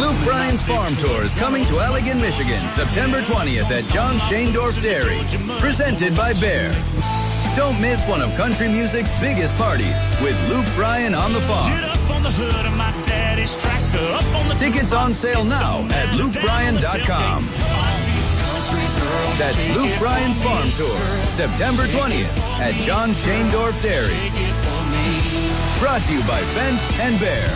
Luke Bryan's Farm Tour is coming to Allegan, Michigan, September 20th at John Shaindorf Dairy. Presented by Bear. Don't miss one of country music's biggest parties with Luke Bryan on the farm. Tickets on sale now at lukebryan.com. That's Luke Bryan's Farm Tour, September 20th at John Shaindorf Dairy. Brought to you by Fent and Bear.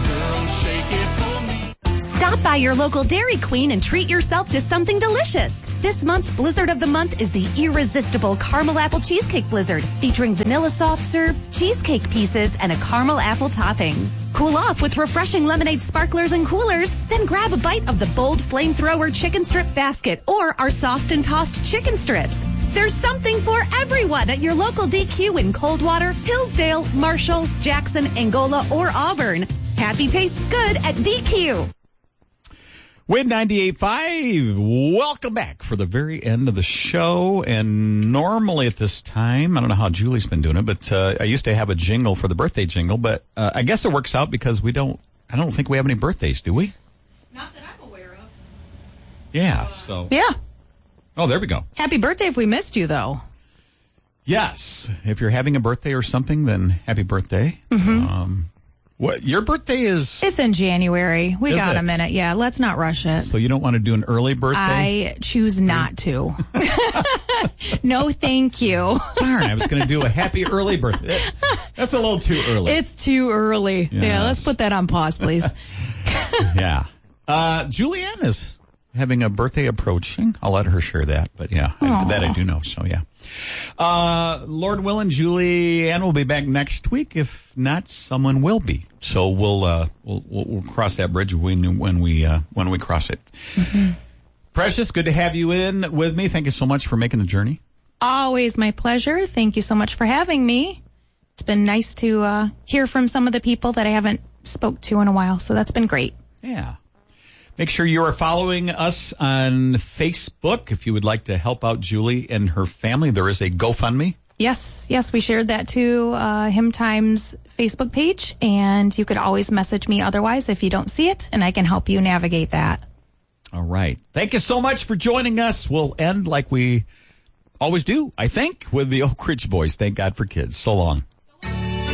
Stop by your local Dairy Queen and treat yourself to something delicious. This month's Blizzard of the Month is the irresistible Caramel Apple Cheesecake Blizzard, featuring vanilla soft serve, cheesecake pieces, and a caramel apple topping. Cool off with refreshing lemonade sparklers and coolers, then grab a bite of the bold flamethrower chicken strip basket or our sauced and tossed chicken strips. There's something for everyone at your local DQ in Coldwater, Hillsdale, Marshall, Jackson, Angola, or Auburn. Happy tastes good at DQ. Win 98.5. Welcome back for the very end of the show. And normally at this time, I don't know how Julie's been doing it, but I used to have a jingle for the birthday jingle, but I guess it works out because I don't think we have any birthdays, do we? Not that I'm aware of. Yeah, so. Yeah. Oh, there we go. Happy birthday if we missed you, though. Yes. If you're having a birthday or something, then happy birthday. Mm-hmm. What your birthday is? It's in January. We got a minute. Yeah, let's not rush it. So you don't want to do an early birthday? I choose not to. No, thank you. Darn, I was going to do a happy early birthday. That's a little too early. It's too early. Yes. Yeah, let's put that on pause, please. Yeah. Julianne is having a birthday approaching. I'll let her share that. But yeah, that I do know. So yeah. Lord willing, Julianne will be back next week. If not, someone will be. So we'll cross that bridge when we cross it. Mm-hmm. Precious, good to have you in with me. Thank you so much for making the journey. Always my pleasure. Thank you so much for having me. It's been nice to hear from some of the people that I haven't spoke to in a while. So that's been great. Yeah. Make sure you are following us on Facebook. If you would like to help out Julie and her family, there is a GoFundMe. Yes, we shared that to Hymn Times Facebook page, and you could always message me otherwise if you don't see it, and I can help you navigate that. All right. Thank you so much for joining us. We'll end like we always do, I think, with the Oak Ridge Boys. Thank God for kids. So long.